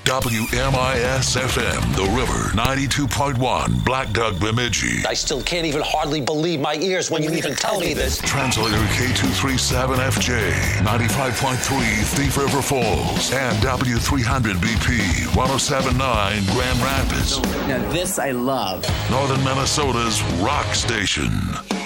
WMIS-FM, The River, 92.1, Black Duck, Bemidji. I still can't even hardly believe my ears when you even tell me this. Translator K237FJ, 95.3, Thief River Falls, and W300BP, 107.9, Grand Rapids. Now this I love. Northern Minnesota's rock station.